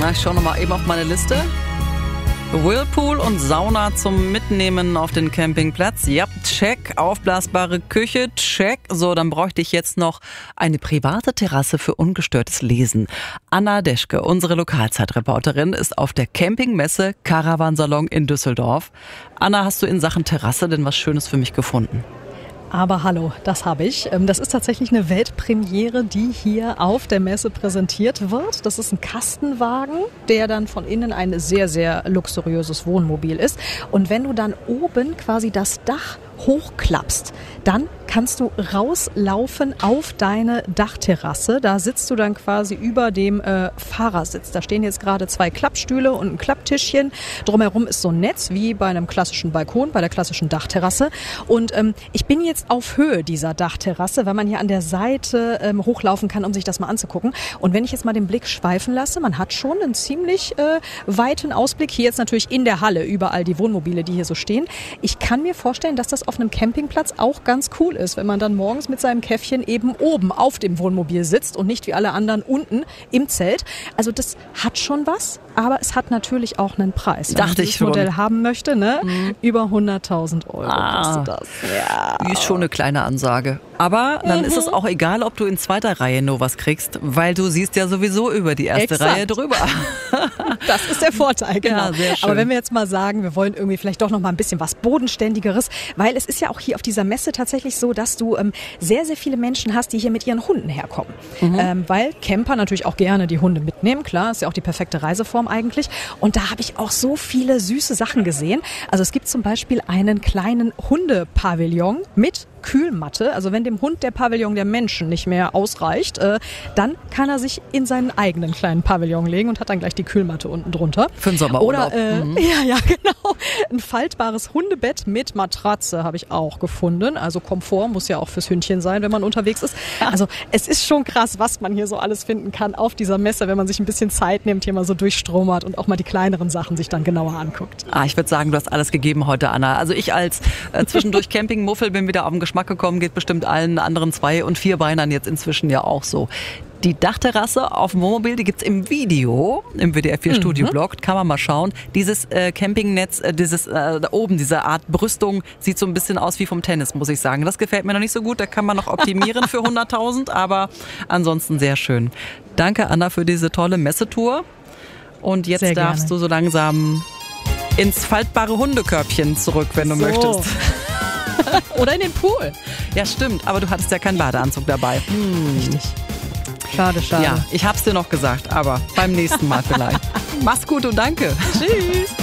Na, ich schaue nochmal eben auf meine Liste. Whirlpool und Sauna zum Mitnehmen auf den Campingplatz. Ja, check. Aufblasbare Küche, check. So, dann bräuchte ich jetzt noch eine private Terrasse für ungestörtes Lesen. Anna Deschke, unsere Lokalzeitreporterin, ist auf der Campingmesse Caravansalon in Düsseldorf. Anna, hast du in Sachen Terrasse denn was Schönes für mich gefunden? Aber hallo, das habe ich. Das ist tatsächlich eine Weltpremiere, die hier auf der Messe präsentiert wird. Das ist ein Kastenwagen, der dann von innen ein sehr, sehr luxuriöses Wohnmobil ist. Und wenn du dann oben quasi das Dach hochklappst, dann kannst du rauslaufen auf deine Dachterrasse. Da sitzt du dann quasi über dem Fahrersitz. Da stehen jetzt gerade 2 Klappstühle und ein Klapptischchen. Drumherum ist so ein Netz wie bei einem klassischen Balkon, bei der klassischen Dachterrasse. Und ich bin jetzt auf Höhe dieser Dachterrasse, weil man hier an der Seite hochlaufen kann, um sich das mal anzugucken. Und wenn ich jetzt mal den Blick schweifen lasse, man hat schon einen ziemlich weiten Ausblick. Hier jetzt natürlich in der Halle, überall die Wohnmobile, die hier so stehen. Ich kann mir vorstellen, dass das auf einem Campingplatz auch ganz cool ist, wenn man dann morgens mit seinem Käffchen eben oben auf dem Wohnmobil sitzt und nicht wie alle anderen unten im Zelt. Also das hat schon was, aber es hat natürlich auch einen Preis. Dachte ich schon. Wenn man dieses Modell haben möchte, ne? Über 100.000 Euro kostet das. Ja. Ist schon eine kleine Ansage. Aber dann ist es auch egal, ob du in zweiter Reihe nur was kriegst, weil du siehst ja sowieso über die erste Reihe drüber. Das ist der Vorteil, genau. Ja, sehr schön. Aber wenn wir jetzt mal sagen, wir wollen irgendwie vielleicht doch noch mal ein bisschen was Bodenständigeres, weil es ist ja auch hier auf dieser Messe tatsächlich so, dass du sehr, sehr viele Menschen hast, die hier mit ihren Hunden herkommen. Weil Camper natürlich auch gerne die Hunde mitnehmen, klar, ist ja auch die perfekte Reiseform eigentlich. Und da habe ich auch so viele süße Sachen gesehen. Also es gibt zum Beispiel einen kleinen Hundepavillon mit Kühlmatte. Also wenn dem Hund der Pavillon der Menschen nicht mehr ausreicht, dann kann er sich in seinen eigenen kleinen Pavillon legen und hat dann gleich die Kühlmatte unten drunter. Für den Sommerurlaub. Oder, ja, genau. Ein faltbares Hundebett mit Matratze habe ich auch gefunden. Also Komfort muss ja auch fürs Hündchen sein, wenn man unterwegs ist. Also es ist schon krass, was man hier so alles finden kann auf dieser Messe, wenn man sich ein bisschen Zeit nimmt, hier mal so durchstromert und auch mal die kleineren Sachen sich dann genauer anguckt. Ich würde sagen, du hast alles gegeben heute, Anna. Also ich als zwischendurch Campingmuffel bin wieder auf den Geschmack gekommen, geht bestimmt allen anderen 2- und 4-Beinern jetzt inzwischen ja auch so. Die Dachterrasse auf dem Wohnmobil, die gibt's im Video, im WDR 4 Studioblog, kann man mal schauen. Dieses Campingnetz, da oben, diese Art Brüstung, sieht so ein bisschen aus wie vom Tennis, muss ich sagen. Das gefällt mir noch nicht so gut, da kann man noch optimieren für 100.000, aber ansonsten sehr schön. Danke, Anna, für diese tolle Messetour. Und jetzt darfst du so langsam ins faltbare Hundekörbchen zurück, wenn du möchtest. Oder in den Pool. Ja, stimmt, aber du hattest ja keinen Badeanzug dabei. Richtig. Schade. Ja, ich hab's dir noch gesagt, aber beim nächsten Mal vielleicht. Mach's gut und danke. Tschüss.